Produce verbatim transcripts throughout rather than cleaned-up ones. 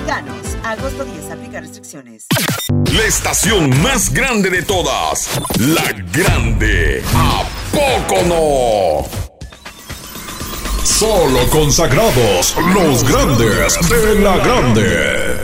Mexicanos. Agosto diez, aplica restricciones. La estación más grande de todas. La Grande. ¿A poco no? Solo consagrados, los grandes de La Grande.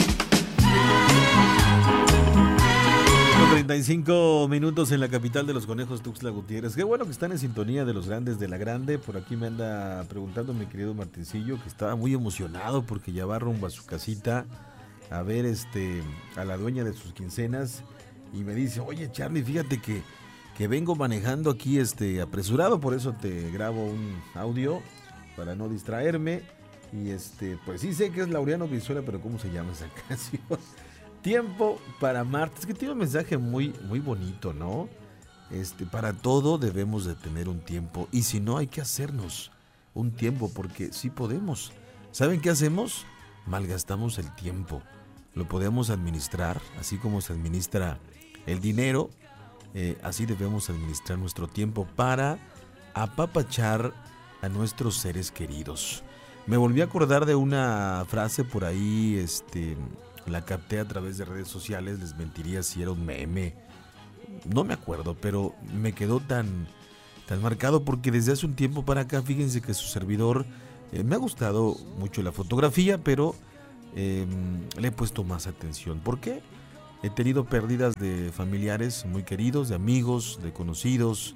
treinta y cinco minutos en la capital de los conejos, Tuxtla Gutiérrez. Qué bueno que están en sintonía de los grandes de La Grande. Por aquí me anda preguntando mi querido Martincillo, que estaba muy emocionado porque ya va rumbo a su casita a ver este a la dueña de sus quincenas, y me dice: oye, Charlie, fíjate que, que vengo manejando aquí este apresurado, por eso te grabo un audio para no distraerme. Y este pues sí sé que es Laureano Brizuela, pero ¿cómo se llama esa canción? Tiempo para Marte. Es que tiene un mensaje muy, muy bonito, ¿no? Este, para todo debemos de tener un tiempo, y si no, hay que hacernos un tiempo, porque sí podemos. ¿Saben qué hacemos? Malgastamos el tiempo. Lo podemos administrar, así como se administra el dinero, eh, así debemos administrar nuestro tiempo para apapachar a nuestros seres queridos. Me volví a acordar de una frase por ahí, este... la capté a través de redes sociales, les mentiría si era un meme, no me acuerdo, pero me quedó tan, tan marcado porque desde hace un tiempo para acá, fíjense que su servidor, eh, me ha gustado mucho la fotografía, pero eh, le he puesto más atención. ¿Por qué? He tenido pérdidas de familiares muy queridos, de amigos, de conocidos,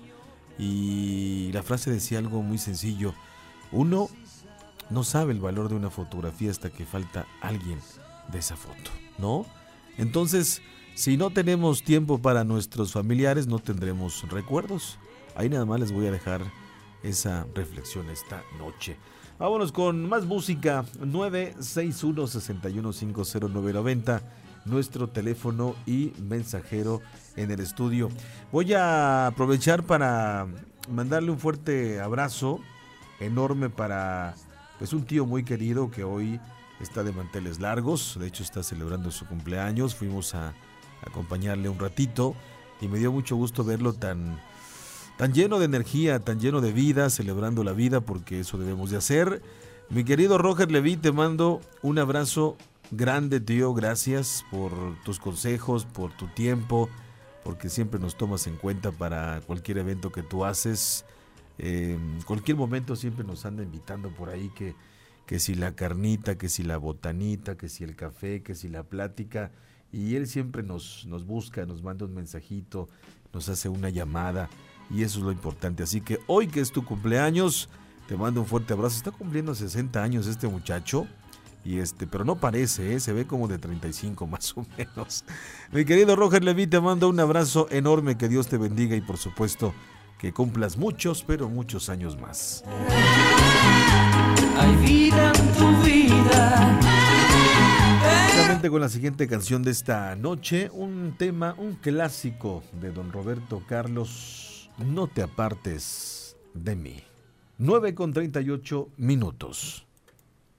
y la frase decía algo muy sencillo: uno no sabe el valor de una fotografía hasta que falta alguien de esa foto, ¿no? Entonces, si no tenemos tiempo para nuestros familiares, no tendremos recuerdos. Ahí nada más les voy a dejar esa reflexión esta noche. Vámonos con más música. nueve seis uno, seis uno cinco cero nueve nueve cero, nuestro teléfono y mensajero en el estudio. Voy a aprovechar para mandarle un fuerte abrazo enorme para pues un tío muy querido que hoy está de manteles largos. De hecho, está celebrando su cumpleaños. Fuimos a acompañarle un ratito y me dio mucho gusto verlo tan, tan lleno de energía, tan lleno de vida, celebrando la vida, porque eso debemos de hacer. Mi querido Roger Leví, te mando un abrazo grande, tío. Gracias por tus consejos, por tu tiempo, porque siempre nos tomas en cuenta para cualquier evento que tú haces. Eh, en cualquier momento siempre nos anda invitando por ahí que que si la carnita, que si la botanita, que si el café, que si la plática, y él siempre nos, nos busca, nos manda un mensajito, nos hace una llamada, y eso es lo importante. Así que hoy, que es tu cumpleaños, te mando un fuerte abrazo. Está cumpliendo sesenta años este muchacho, y este, pero no parece, ¿eh? Se ve como de treinta y cinco más o menos. Mi querido Roger Leví, te mando un abrazo enorme, que Dios te bendiga, y por supuesto que cumplas muchos, pero muchos años más. Hay vida en tu vida. Justamente con la siguiente canción de esta noche, un tema, un clásico de don Roberto Carlos: No te apartes de mí. nueve con treinta y ocho minutos.